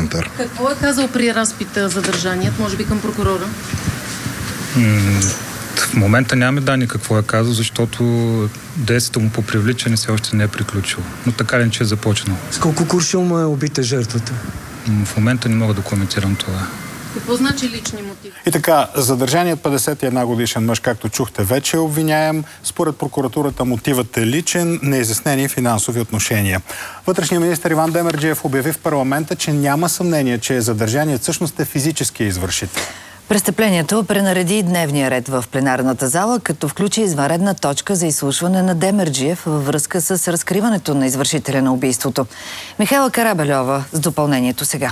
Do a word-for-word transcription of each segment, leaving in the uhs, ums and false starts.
коментар. Какво е казал при разпита задържаният, може би към прокурора? М- в момента нямаме данни какво е казал, защото действието му по привличане все още не е приключило. Но така ли, че е започнал. С колко куршума е убита жертвата? М- в момента не мога да коментирам това. Какво значи лични мотиви? И така, задържаният петдесет и една годишен мъж, както чухте, вече е обвиняем. Според прокуратурата мотивът е личен, неизяснени финансови отношения. Вътрешният министър Иван Демерджиев обяви в парламента, че няма съмнение, че задържаният всъщност е физически извършител. Престъплението пренареди дневния ред в пленарната зала, като включи извънредна точка за изслушване на Демерджиев във връзка с разкриването на извършителя на убийството. Михайла Карабельова с допълнението сега.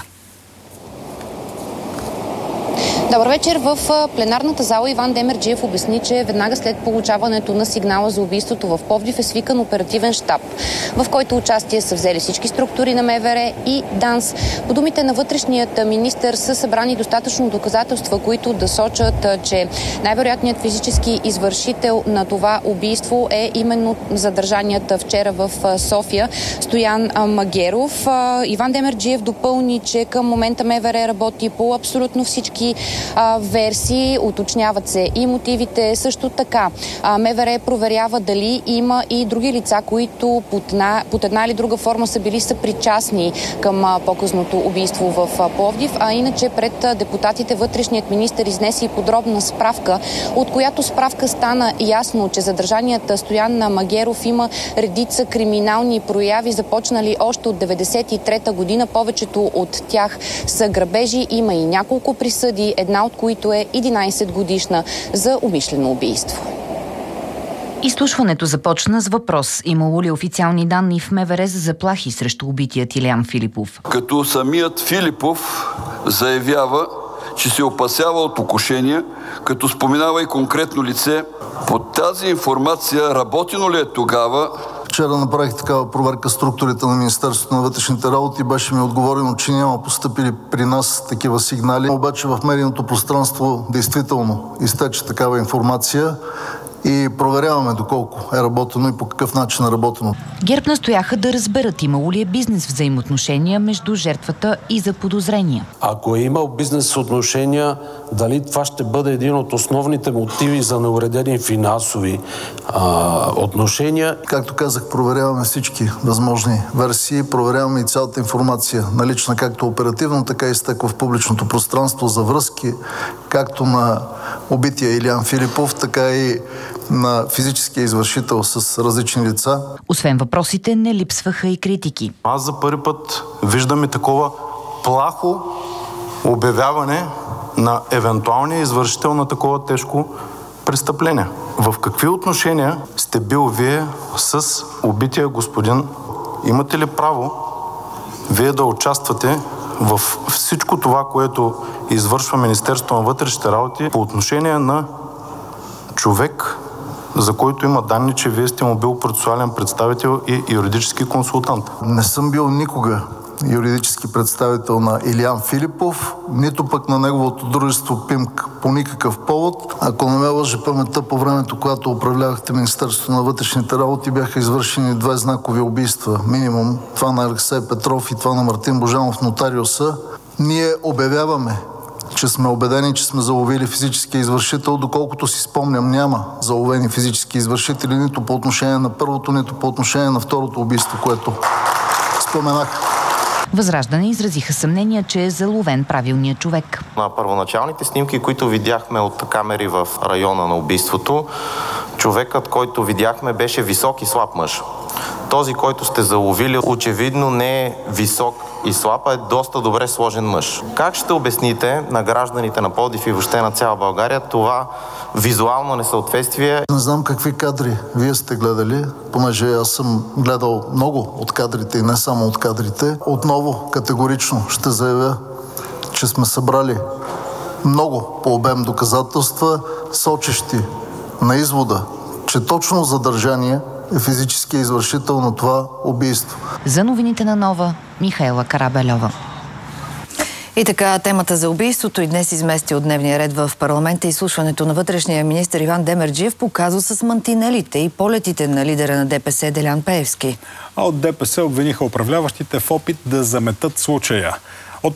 Добър вечер. В пленарната зала Иван Демерджиев обясни, че веднага след получаването на сигнала за убийството в Пловдив е свикан оперативен щаб, в който участие са взели всички структури на МВР и ДАНС. По думите на вътрешният министър са събрани достатъчно доказателства, които да сочат, че най-вероятният физически извършител на това убийство е именно задържаният вчера в София Стоян Магеров. Иван Демерджиев допълни, че към момента МВР работи по абсолютно всички А, версии, уточняват се и мотивите. Също така а, МВР проверява дали има и други лица, които под една, под една или друга форма са били съпричастни към а, по-късното убийство в а, Пловдив. А иначе пред а, депутатите вътрешният министър изнесе и подробна справка, от която справка стана ясно, че задържаният Стоян Магеров има редица криминални прояви, започнали още от деветдесет и трета година. Повечето от тях са грабежи. Има и няколко присъди, една от които е единайсет годишна за умишлено убийство. Изслушването започна с въпрос: имало ли официални данни в МВР за заплахи срещу убитият Илиян Филипов? Като самият Филипов заявява, че се опасява от покушения, като споменава и конкретно лице. Под тази информация работено ли е тогава? Вчера направих такава проверка структурите на Министерството на вътрешните работи. Беше ми отговорено, че няма постъпили при нас такива сигнали. Обаче в медийното пространство действително изтече такава информация и проверяваме доколко е работено и по какъв начин е работено. ГЕРБ настояха да разберат имало ли е бизнес взаимоотношения между жертвата и заподозрения. Ако е имал бизнес отношения, дали това ще бъде един от основните мотиви за неуредени финансови а, отношения? Както казах, проверяваме всички възможни версии, проверяваме и цялата информация, налична както оперативно, така и стъква в публичното пространство за връзки, както на убития Илиян Филипов, така и на физическия извършител с различни лица. Освен въпросите, не липсваха и критики. Аз за първи път виждам и такова плахо обявяване на евентуалния извършител на такова тежко престъпление. В какви отношения сте бил вие с убития господин? Имате ли право вие да участвате в всичко това, което извършва Министерството на вътрешните работи по отношение на човек, за който има данни, че вие сте му бил процесуален представител и юридически консултант? Не съм бил никога юридически представител на Илиян Филипов, нито пък на неговото дружество ПИМК по никакъв повод. Ако не ме лъже паметта, по времето, когато управлявахте Министерството на вътрешните работи, бяха извършени две знакови убийства. Минимум това на Алексей Петров и това на Мартин Божанов, нотариуса. Ние обявяваме, че сме убедени, че сме заловили физически извършител. Доколкото си спомням, няма заловени физически извършители нито по отношение на първото, нито по отношение на второто убийство, което споменах. Възраждане изразиха съмнения, че е заловен правилният човек. На първоначалните снимки, които видяхме от камери в района на убийството, човекът, който видяхме, беше висок и слаб мъж. Този, който сте заловили, очевидно не е висок и слаб, а е доста добре сложен мъж. Как ще обясните на гражданите на Пловдив и въобще на цяла България това визуално несъответствие? Не знам какви кадри вие сте гледали, понеже аз съм гледал много от кадрите и не само от кадрите. Отново категорично ще заявя, че сме събрали много по обем доказателства, сочещи на извода, че точно задържание е физически извършител на това убийство. За новините на Нова, Михайла Карабельова. И така, темата за убийството и днес измести от дневния ред в парламента изслушването на вътрешния министър Иван Демерджиев по казус с мантинелите и полетите на лидера на ДПС Делян Пеевски. А от ДПС обвиниха управляващите в опит да заметат случая.